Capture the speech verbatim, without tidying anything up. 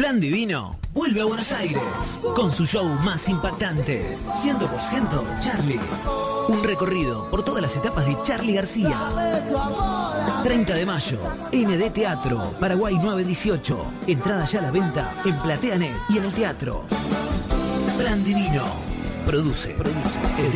Plan Divino vuelve a Buenos Aires con su show más impactante, cien por ciento Charlie. Un recorrido por todas las etapas de Charlie García. treinta de mayo, M D Teatro, Paraguay nueve dieciocho. Entrada ya a la venta en PlateaNet y en el teatro. Plan Divino. Produce, produce.